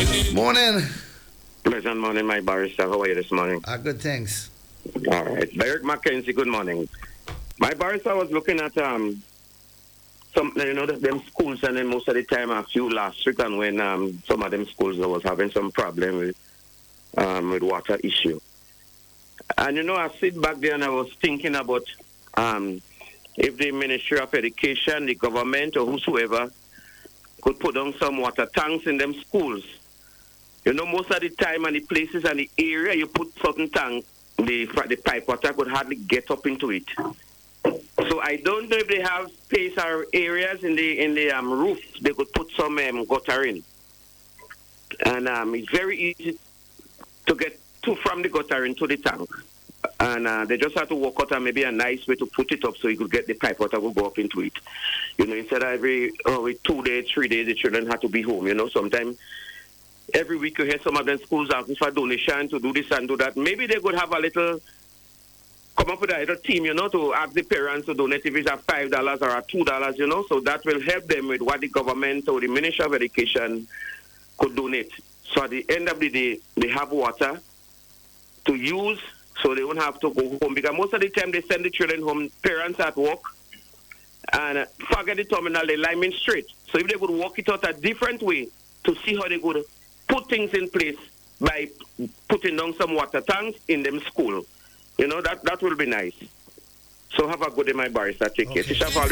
Morning. Pleasant morning, my barrister. How are you this morning? Good, thanks. All right. Derek Mackenzie, good morning. My barrister was looking at some, them schools, and then most of the time, a few last week, and when some of them schools was having some problem with water issue. And I sit back there and I was thinking about if the Ministry of Education, the government, or whosoever could put down some water tanks in them schools. Most of the time and the places and the area you put certain tank, the pipe water could hardly get up into it. So I don't know if they have space or areas in the roof they could put some gutter in. And it's very easy to get from the gutter into the tank. And they just have to work out maybe a nice way to put it up so you could get the pipe water will go up into it. Instead of every 2 days, 3 days, the children have to be home. Sometimes every week you hear some of them schools asking for donation to do this and do that. Maybe they could have come up with a little team, to ask the parents to donate if it's a $5 or a $2, so that will help them with what the government or the Ministry of Education could donate. So at the end of the day, they have water to use, so they won't have to go home. Because most of the time they send the children home, parents at work, and forget the terminal, they line in straight. So if they could work it out a different way to see how they could put things in place by putting down some water tanks in them school. That will be nice. So have a good day, my barrister. Take care.